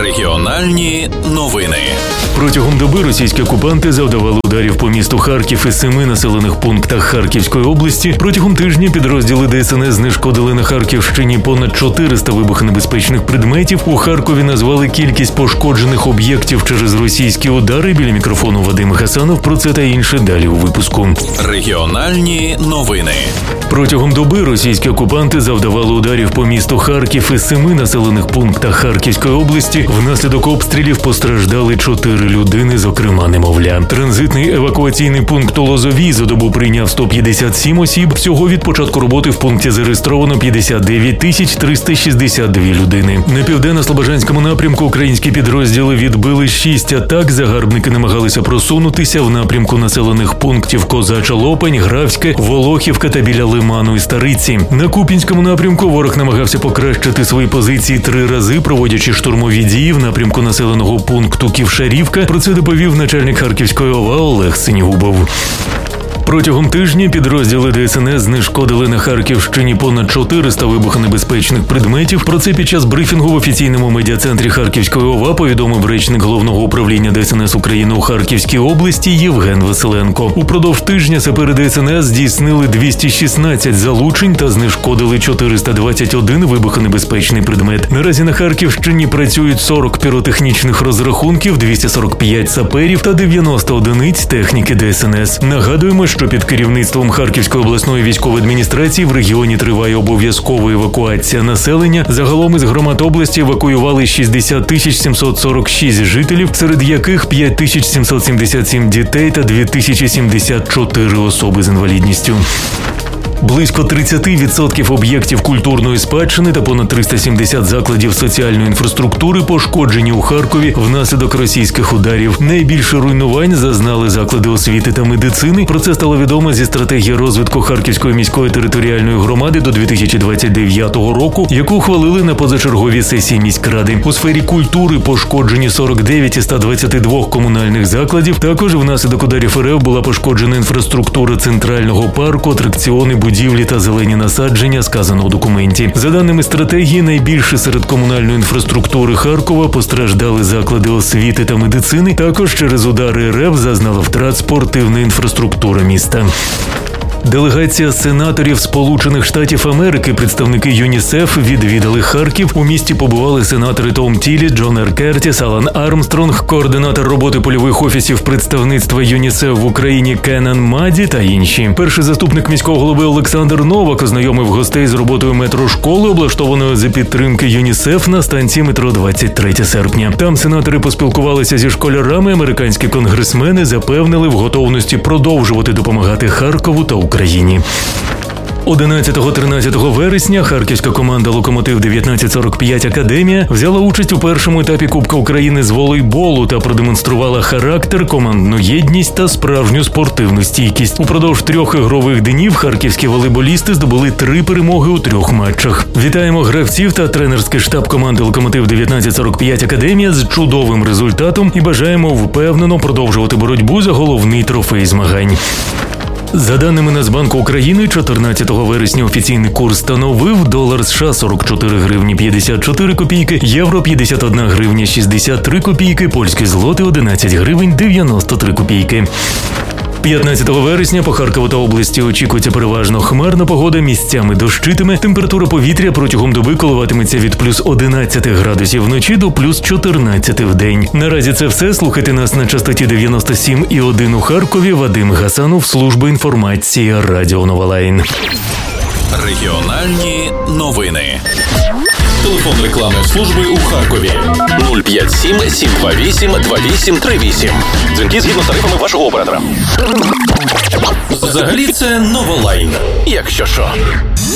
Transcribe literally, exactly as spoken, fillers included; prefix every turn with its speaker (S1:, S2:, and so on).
S1: Регіональні новини.
S2: Протягом доби російські окупанти завдавали ударів по місту Харків і семи населених пунктах Харківської області. Протягом тижня підрозділи ДСНС знешкодили на Харківщині понад чотириста вибухонебезпечних предметів. У Харкові назвали кількість пошкоджених об'єктів через російські удари. Біля мікрофону Вадим Гасанов. Про це та інше далі у випуску.
S1: Регіональні новини.
S2: Протягом доби російські окупанти завдавали ударів по місту Харків і семи населених пунктах Харківської області. Внаслідок обстрілів постраждали чотири людини, зокрема немовля. Транзитний евакуаційний пункт у Лозовій за добу прийняв сто п'ятдесят сім осіб. Всього від початку роботи в пункті зареєстровано п'ятдесят дев'ять тисяч триста шістдесят дві людини. На південно-слобожанському напрямку українські підрозділи відбили шість атак. Загарбники намагалися просунутися в напрямку населених пунктів Козача Лопань, Графське, Волохівка та біля Лиману і Стариці. На Куп'янському напрямку ворог намагався покращити свої позиції три рази, проводячи штурмові дії в напрямку населеного пункту Ківшарівка. Про це доповів начальник Харківської ОВА Олег Синігубов. Протягом тижня підрозділи ДСНС знешкодили на Харківщині понад чотириста вибухонебезпечних предметів. Про це під час брифінгу в офіційному медіа-центрі Харківської ОВА повідомив речник Головного управління ДСНС України у Харківській області Євген Василенко. Упродовж тижня сапери ДСНС здійснили двісті шістнадцять залучень та знешкодили чотириста двадцять один вибухонебезпечний предмет. Наразі на Харківщині працюють сорок піротехнічних розрахунків, двісті сорок п'ять саперів та дев'яносто одиниць техніки ДСНС. Нагадуємо, що під керівництвом Харківської обласної військової адміністрації в регіоні триває обов'язкова евакуація населення. Загалом із громад області евакуювали шістдесят тисяч сімсот сорок шість жителів, серед яких п'ять тисяч сімсот сімдесят сім дітей та дві тисячі сімдесят чотири особи з інвалідністю. Близько тридцять відсотків об'єктів культурної спадщини та понад триста сімдесят закладів соціальної інфраструктури пошкоджені у Харкові внаслідок російських ударів. Найбільше руйнувань зазнали заклади освіти та медицини. Про це стало відомо зі стратегії розвитку Харківської міської територіальної громади до дві тисячі двадцять дев'ятого року, яку ухвалили на позачерговій сесії міськради. У сфері культури пошкоджені сорок дев'ять із ста двадцяти двох комунальних закладів. Також внаслідок ударів РФ була пошкоджена інфраструктура центрального парку, атракціони, будівлі та зелені насадження, сказано у документі. За даними стратегії, найбільше серед комунальної інфраструктури Харкова постраждали заклади освіти та медицини. Також через удари РФ зазнала втрат спортивна інфраструктура міста. Делегація сенаторів Сполучених Штатів Америки, представники ЮНІСЕФ, відвідали Харків. У місті побували сенатори Том Тілі, Джон Р. Кертіс, Алан Армстронг, координатор роботи польових офісів представництва ЮНІСЕФ в Україні Кеннан Маді та інші. Перший заступник міського голови Олександр Новак ознайомив гостей з роботою метрошколи, облаштованої за підтримки ЮНІСЕФ на станції метро двадцять третє серпня. Там сенатори поспілкувалися зі школярами, американські конгресмени запевнили в готовності продовжувати допомагати Харкову та Україні. Україні. одинадцятого-тринадцятого вересня харківська команда «Локомотив дев'ятнадцять сорок п'ять Академія» взяла участь у першому етапі Кубка України з волейболу та продемонструвала характер, командну єдність та справжню спортивну стійкість. Упродовж трьох ігрових днів харківські волейболісти здобули три перемоги у трьох матчах. Вітаємо гравців та тренерський штаб команди «Локомотив дев'ятнадцять сорок п'ять Академія» з чудовим результатом і бажаємо впевнено продовжувати боротьбу за головний трофей змагань. За даними Нацбанку України, чотирнадцятого вересня офіційний курс становив долар США сорок чотири гривні п'ятдесят чотири копійки, євро п'ятдесят одна гривня шістдесят три копійки, польський злотий одинадцять гривень дев'яносто три копійки. п'ятнадцятого вересня по Харкову та області очікується переважно хмарна погода, місцями дощитиме. Температура повітря протягом доби коливатиметься від плюс одинадцять градусів вночі до плюс чотирнадцять в день. Наразі це все. Слухайте нас на частоті дев'яносто сім і один у Харкові. Вадим Гасанов, служба інформації Радіо Новолайн.
S1: Регіональні новини. Телефон рекламної служби у Харкові нуль п'ять сім сім два вісім два вісім три вісім. Дзвінки згідно з тарифами вашого оператора. Взагалі це Новолайн, якщо що.